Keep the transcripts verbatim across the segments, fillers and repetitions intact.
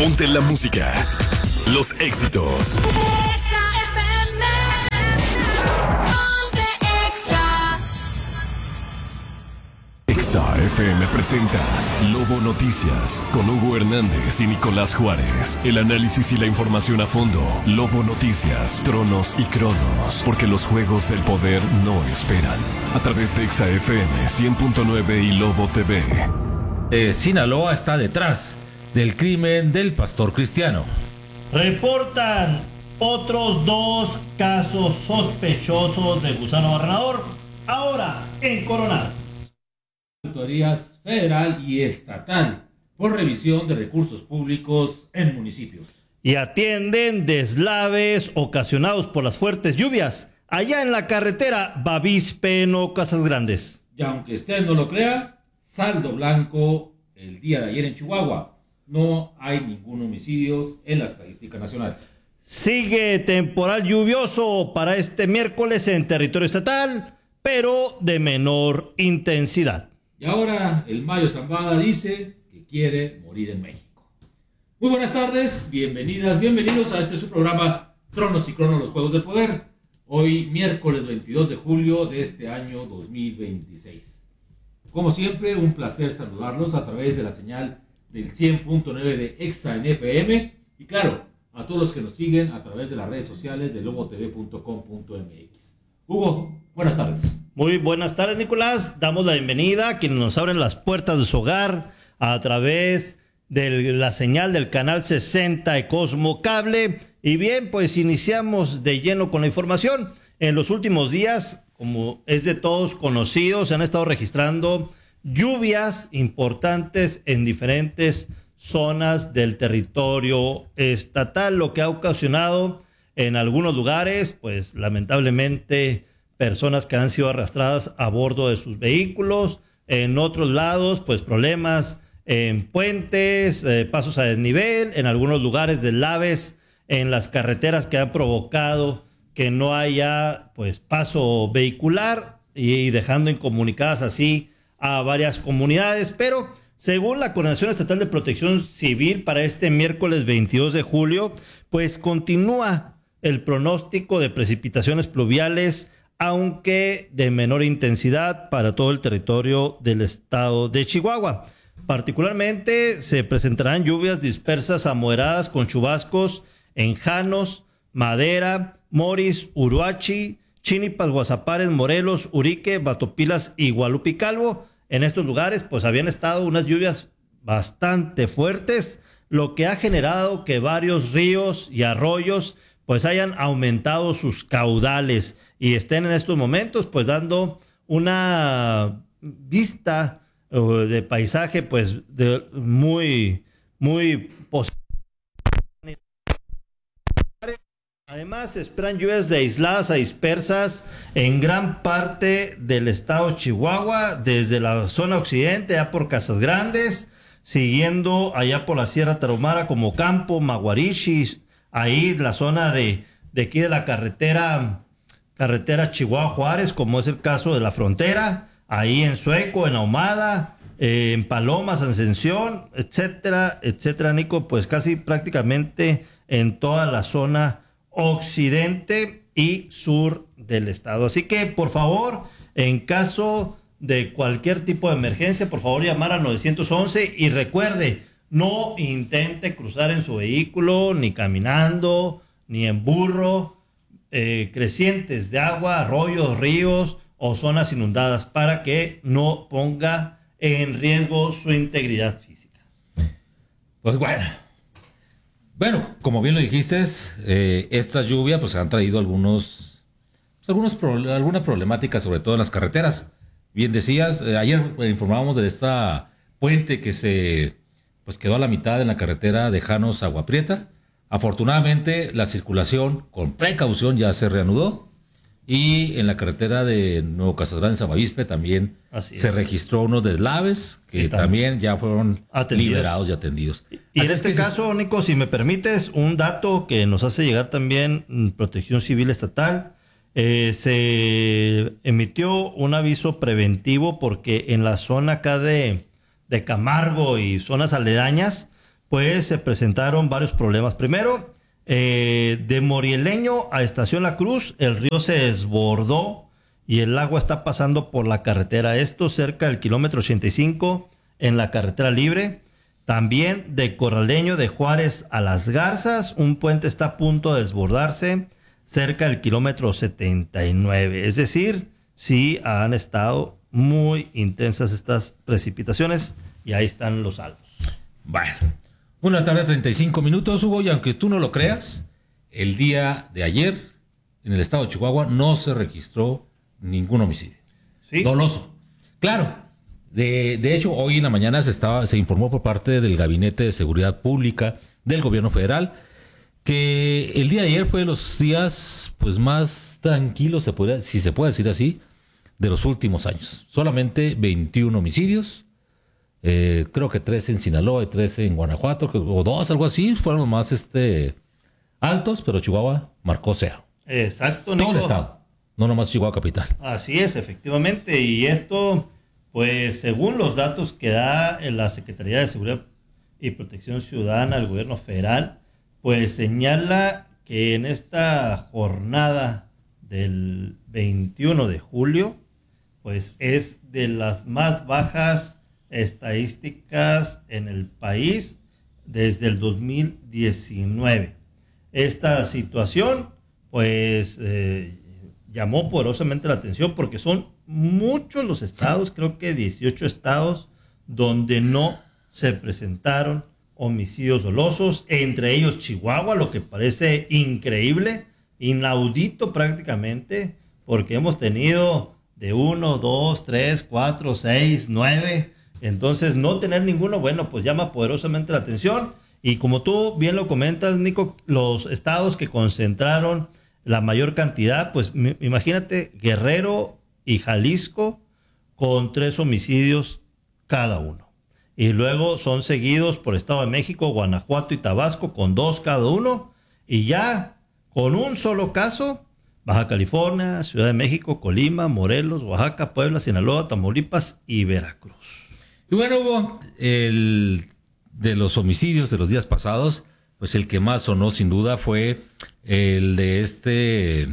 Ponte la música. Los éxitos. Exa F M presenta Lobo Noticias con Hugo Hernández y Nicolás Juárez. El análisis y la información a fondo. Lobo Noticias, tronos y cronos, porque los juegos del poder no esperan. A través de Exa F M cien punto nueve y Lobo T V. Eh, Sinaloa está detrás del crimen del pastor cristiano. Reportan otros dos casos sospechosos de gusano barrenador, ahora en Coronado. Autoridades federal y estatal por revisión de recursos públicos en municipios. Y atienden deslaves ocasionados por las fuertes lluvias allá en la carretera Bavispe-No Casas Grandes. Y aunque usted no lo crea, saldo blanco el día de ayer en Chihuahua. No hay ningún homicidio en la estadística nacional. Sigue temporal lluvioso para este miércoles en territorio estatal, pero de menor intensidad. Y ahora el Mayo Zambada dice que quiere morir en México. Muy buenas tardes, bienvenidas, bienvenidos a este su programa Tronos y Cronos, los Juegos del Poder. Hoy miércoles veintidós de julio de este año dos mil veintiséis. Como siempre, un placer saludarlos a través de la señal del cien punto nueve de Exa en F M y claro, a todos los que nos siguen a través de las redes sociales de lobo t v punto com punto m x. Hugo, buenas tardes. Muy buenas tardes, Nicolás. Damos la bienvenida a quienes nos abren las puertas de su hogar a través de la señal del canal sesenta de Cosmo Cable. Y bien, pues iniciamos de lleno con la información. En los últimos días, como es de todos conocidos, se han estado registrando lluvias importantes en diferentes zonas del territorio estatal, lo que ha ocasionado en algunos lugares, pues lamentablemente, personas que han sido arrastradas a bordo de sus vehículos. En otros lados, pues problemas en puentes, eh, pasos a desnivel, en algunos lugares deslaves en las carreteras que han provocado que no haya pues paso vehicular y dejando incomunicadas así a varias comunidades. Pero según la Coordinación Estatal de Protección Civil, para este miércoles veintidós de julio, pues continúa el pronóstico de precipitaciones pluviales, aunque de menor intensidad para todo el territorio del estado de Chihuahua. Particularmente se presentarán lluvias dispersas a moderadas con chubascos en Janos, Madera, Moris, Uruachi, Chinipas, Guasapares, Morelos, Urique, Batopilas y Gualupicalvo. En estos lugares pues habían estado unas lluvias bastante fuertes, lo que ha generado que varios ríos y arroyos pues hayan aumentado sus caudales y estén en estos momentos pues dando una vista uh, de paisaje pues de muy, muy posible. Además, se esperan lluvias de aisladas a dispersas en gran parte del estado de Chihuahua, desde la zona occidente, allá por Casas Grandes, siguiendo allá por la Sierra Tarahumara como Campo, Maguarichis, ahí la zona de, de aquí de la carretera, carretera Chihuahua-Juárez, como es el caso de la frontera, ahí en Sueco, en Ahumada, eh, en Palomas, Ascensión, etcétera, etcétera, Nico, pues casi prácticamente en toda la zona occidente y sur del estado. Así que, por favor, en caso de cualquier tipo de emergencia, por favor, llamar al nueve once y recuerde, no intente cruzar en su vehículo, ni caminando, ni en burro, eh, crecientes de agua, arroyos, ríos o zonas inundadas para que no ponga en riesgo su integridad física. Pues bueno. Bueno, como bien lo dijiste, eh, esta lluvia pues han traído algunos, pues, algunos pro, alguna problemática, sobre todo en las carreteras. Bien decías, eh, ayer informábamos de esta puente que se pues quedó a la mitad en la carretera de Janos a Agua Prieta. Afortunadamente la circulación con precaución ya se reanudó y en la carretera de Nuevo Casas Grandes a Bavispe también Así se es. registró unos deslaves que también ya fueron atendidos. liberados y atendidos. Y Así en este caso, se... Nico, si me permites, un dato que nos hace llegar también Protección Civil Estatal, eh, se emitió un aviso preventivo porque en la zona acá de, de Camargo y zonas aledañas, pues se presentaron varios problemas. Primero, eh, de Morieleño a Estación La Cruz, el río se desbordó y el agua está pasando por la carretera. Esto cerca del kilómetro ochenta y cinco en la carretera libre. También de Corraleño de Juárez a Las Garzas, un puente está a punto de desbordarse cerca del kilómetro setenta y nueve. Es decir, sí han estado muy intensas estas precipitaciones y ahí están los saldos. Bueno, una tarde treinta y cinco minutos, Hugo, y aunque tú no lo creas, el día de ayer en el estado de Chihuahua no se registró ningún homicidio. ¿Sí? Doloso. Claro. De, de hecho, hoy en la mañana se, estaba, se informó por parte del Gabinete de Seguridad Pública del Gobierno Federal que el día de ayer fue de los días pues más tranquilos, se podría, si se puede decir así, de los últimos años. Solamente veintiún homicidios, eh, creo que tres en Sinaloa y tres en Guanajuato, o dos, algo así, fueron los más este, altos, pero Chihuahua marcó cero. Exacto, Nico. Todo el estado, no nomás Chihuahua capital. Así es, efectivamente, y esto... Pues según los datos que da la Secretaría de Seguridad y Protección Ciudadana del Gobierno Federal, pues señala que en esta jornada del veintiuno de julio, pues es de las más bajas estadísticas en el país desde el dos mil diecinueve. Esta situación, pues... Eh, llamó poderosamente la atención porque son muchos los estados, creo que dieciocho estados, donde no se presentaron homicidios dolosos, entre ellos Chihuahua, lo que parece increíble, inaudito prácticamente, porque hemos tenido de uno, dos, tres, cuatro, seis, nueve, entonces no tener ninguno, bueno, pues llama poderosamente la atención, y como tú bien lo comentas, Nico, los estados que concentraron la mayor cantidad, pues imagínate, Guerrero y Jalisco con tres homicidios cada uno. Y luego son seguidos por Estado de México, Guanajuato y Tabasco con dos cada uno. Y ya con un solo caso, Baja California, Ciudad de México, Colima, Morelos, Oaxaca, Puebla, Sinaloa, Tamaulipas y Veracruz. Y bueno, Hugo, el de los homicidios de los días pasados, pues el que más sonó sin duda fue el de este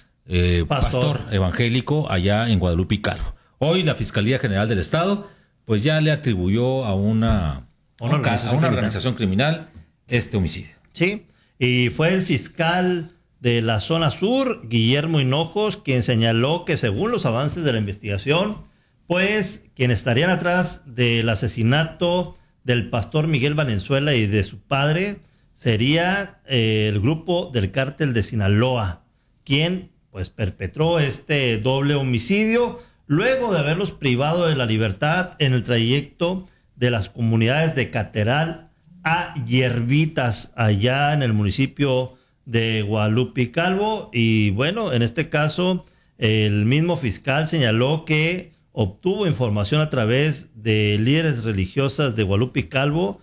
eh, pastor. pastor evangélico allá en Guadalupe y Calvo. Hoy la Fiscalía General del Estado pues ya le atribuyó a una, una, organización, a una organización criminal este homicidio. Sí, y fue el fiscal de la zona sur, Guillermo Hinojos, quien señaló que según los avances de la investigación, pues quienes estarían atrás del asesinato del pastor Miguel Valenzuela y de su padre sería eh, el grupo del cártel de Sinaloa, quien pues perpetró este doble homicidio luego de haberlos privado de la libertad en el trayecto de las comunidades de Cateral a Hierbitas, allá en el municipio de Guadalupe y Calvo. Y bueno, en este caso, el mismo fiscal señaló que obtuvo información a través de líderes religiosas de Guadalupe y Calvo,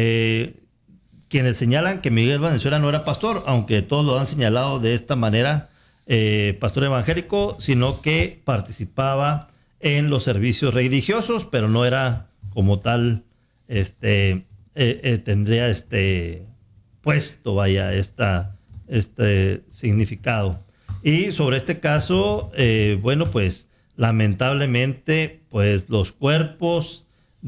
eh, quienes señalan que Miguel Valenzuela no era pastor, aunque todos lo han señalado de esta manera, eh, pastor evangélico, sino que participaba en los servicios religiosos, pero no era como tal, este, eh, eh, tendría este puesto, vaya, esta, este significado. Y sobre este caso, eh, bueno, pues lamentablemente, pues los cuerpos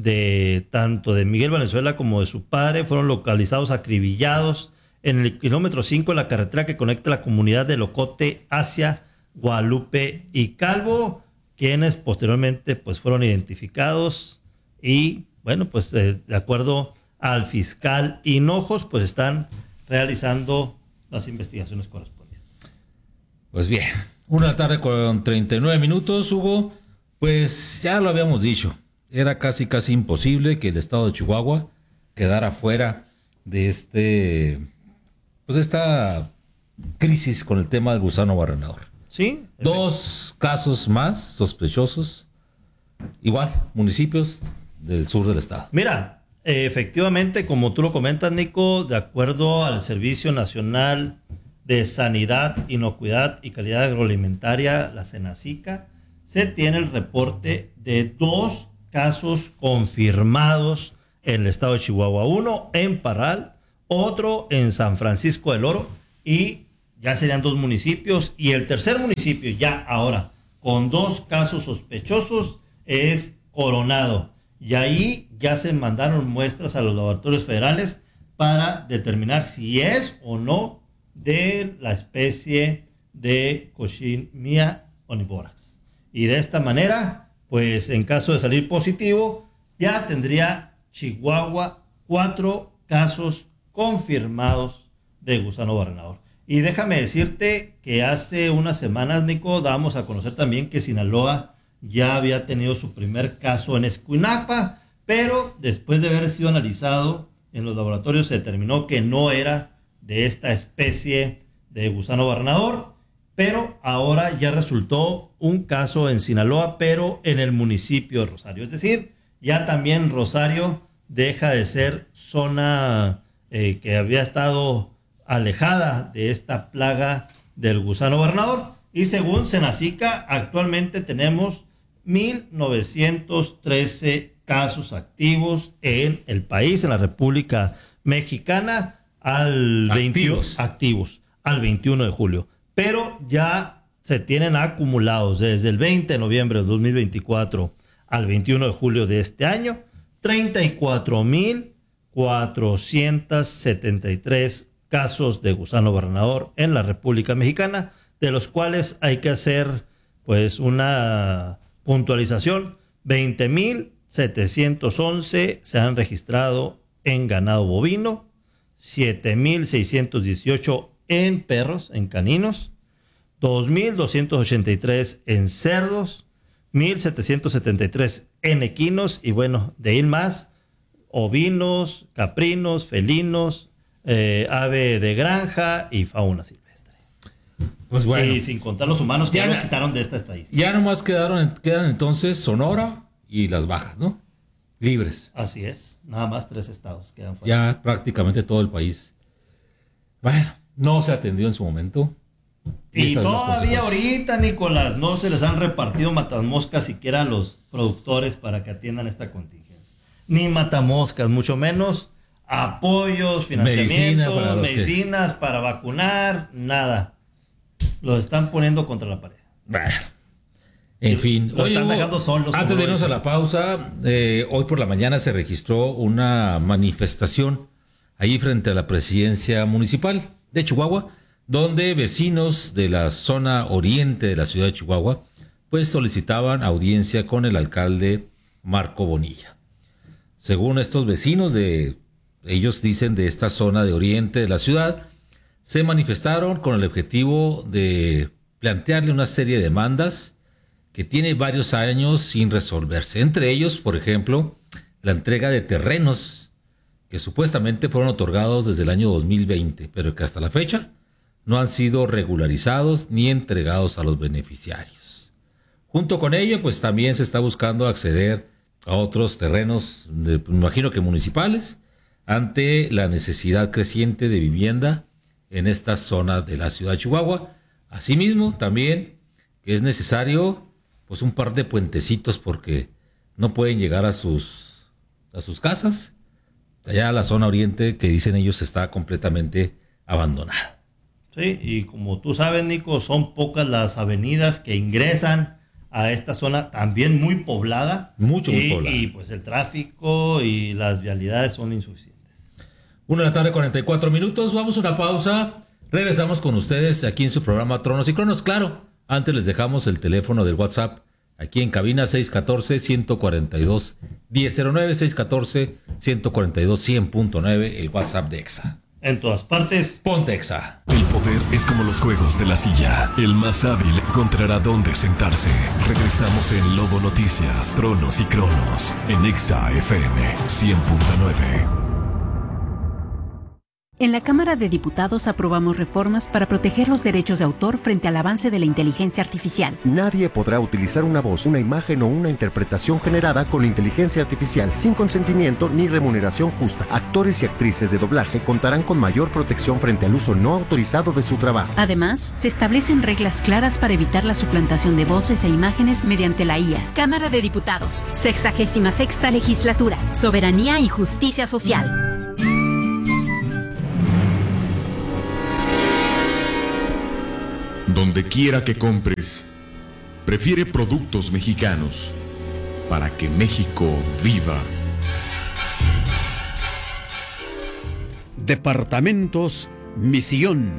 de tanto de Miguel Valenzuela como de su padre fueron localizados acribillados en el kilómetro cinco de la carretera que conecta la comunidad de Locote hacia Guadalupe y Calvo, quienes posteriormente pues fueron identificados y bueno, pues eh, de acuerdo al fiscal Hinojos, pues están realizando las investigaciones correspondientes. Pues bien, una tarde con treinta y nueve minutos, Hugo, pues ya lo habíamos dicho. Era casi casi imposible que el estado de Chihuahua quedara fuera de este, pues esta crisis con el tema del gusano barrenador. Sí. Dos casos más sospechosos, igual, municipios del sur del estado. Mira, eh, efectivamente, como tú lo comentas, Nico, de acuerdo al Servicio Nacional de Sanidad, Inocuidad y Calidad Agroalimentaria, la SENACICA, se tiene el reporte de dos casos confirmados en el estado de Chihuahua, uno en Parral, otro en San Francisco del Oro, y ya serían dos municipios. Y el tercer municipio, ya ahora, con dos casos sospechosos, es Coronado. Y ahí ya se mandaron muestras a los laboratorios federales para determinar si es o no de la especie de Coxinia omnivorax. Y de esta manera, pues en caso de salir positivo, ya tendría Chihuahua cuatro casos confirmados de gusano barrenador. Y déjame decirte que hace unas semanas, Nico, dábamos a conocer también que Sinaloa ya había tenido su primer caso en Escuinapa, pero después de haber sido analizado en los laboratorios se determinó que no era de esta especie de gusano barrenador, pero ahora ya resultó un caso en Sinaloa, pero en el municipio de Rosario. Es decir, ya también Rosario deja de ser zona eh, que había estado alejada de esta plaga del gusano barrenador. Y según Senacica, actualmente tenemos mil novecientos trece casos activos en el país, en la República Mexicana, al Activos. veintiuno, activos, al veintiuno de julio. Pero ya se tienen acumulados desde el veinte de noviembre de dos mil veinticuatro al veintiuno de julio de este año, treinta y cuatro mil cuatrocientos setenta y tres casos de gusano barrenador en la República Mexicana, de los cuales hay que hacer pues una puntualización. veinte mil setecientos once se han registrado en ganado bovino, siete mil seiscientos dieciocho en perros, en caninos, dos mil doscientos ochenta y tres en cerdos, mil setecientos setenta y tres en equinos, y bueno, de ahí más, ovinos, caprinos, felinos, eh, ave de granja y fauna silvestre. Pues bueno. Y sin contar los humanos que ya, ya lo quitaron de esta estadística. Ya nomás quedaron, quedan entonces Sonora y las Bajas, ¿no? Libres. Así es, nada más tres estados quedan fuera. Ya prácticamente todo el país. Bueno, no se atendió en su momento. Y, y todavía ahorita, Nicolás, no se les han repartido matamoscas siquiera a los productores para que atiendan esta contingencia. Ni matamoscas, mucho menos apoyos, financiamientos, Medicina para medicinas que... para vacunar, nada. Los están poniendo contra la pared. Bueno, en fin. Lo están dejando solos. Antes de irnos a la pausa, eh, hoy por la mañana se registró una manifestación ahí frente a la presidencia municipal de Chihuahua, donde vecinos de la zona oriente de la ciudad de Chihuahua pues solicitaban audiencia con el alcalde Marco Bonilla. Según estos vecinos, de ellos dicen de esta zona de oriente de la ciudad, se manifestaron con el objetivo de plantearle una serie de demandas que tiene varios años sin resolverse. Entre ellos, por ejemplo, la entrega de terrenos que supuestamente fueron otorgados desde el año dos mil veinte, pero que hasta la fecha no han sido regularizados ni entregados a los beneficiarios. Junto con ello, pues también se está buscando acceder a otros terrenos, de, me imagino que municipales, ante la necesidad creciente de vivienda en esta zona de la ciudad de Chihuahua. Asimismo, también que es necesario pues un par de puentecitos porque no pueden llegar a sus, a sus casas. Allá la zona oriente, que dicen ellos, está completamente abandonada. Sí, y como tú sabes, Nico, son pocas las avenidas que ingresan a esta zona también muy poblada. Mucho, muy y, poblada. Y pues el tráfico y las vialidades son insuficientes. Una de la tarde, cuarenta y cuatro minutos. Vamos a una pausa. Regresamos con ustedes aquí en su programa Tronos y Cronos. Claro, antes les dejamos el teléfono del WhatsApp aquí en cabina seis uno cuatro, uno cuatro dos, uno cero cero nueve, seis uno cuatro, uno cuatro dos, cien punto nueve, el WhatsApp de EXA. En todas partes, ponte EXA. El poder es como los juegos de la silla. El más hábil encontrará dónde sentarse. Regresamos en Lobo Noticias, Tronos y Cronos, en EXA F M cien punto nueve. En la Cámara de Diputados aprobamos reformas para proteger los derechos de autor frente al avance de la inteligencia artificial. Nadie podrá utilizar una voz, una imagen o una interpretación generada con inteligencia artificial sin consentimiento ni remuneración justa. Actores y actrices de doblaje contarán con mayor protección frente al uso no autorizado de su trabajo. Además, se establecen reglas claras para evitar la suplantación de voces e imágenes mediante la I A. Cámara de Diputados, sexagésima sexta legislatura, soberanía y justicia social. Donde quiera que compres, prefiere productos mexicanos para que México viva. Departamentos Misión.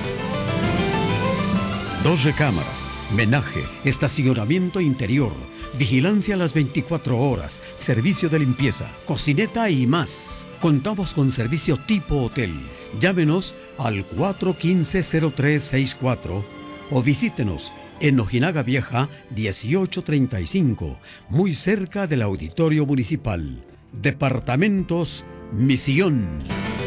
Dos recámaras, menaje, estacionamiento interior, vigilancia a las veinticuatro horas, servicio de limpieza, cocineta y más. Contamos con servicio tipo hotel. Llámenos al cuatro uno cinco, cero tres seis cuatro o visítenos en Ojinaga Vieja dieciocho treinta y cinco, muy cerca del Auditorio Municipal. Departamentos Misión.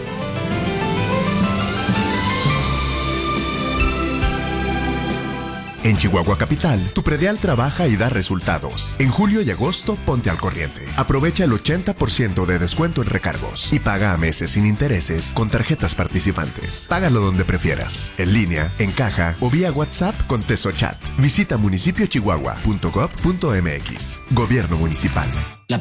En Chihuahua Capital, tu predial trabaja y da resultados. En julio y agosto, ponte al corriente. Aprovecha el ochenta por ciento de descuento en recargos y paga a meses sin intereses con tarjetas participantes. Págalo donde prefieras, en línea, en caja o vía WhatsApp con TesoChat. Visita municipio chihuahua punto gov punto m x. Gobierno Municipal. La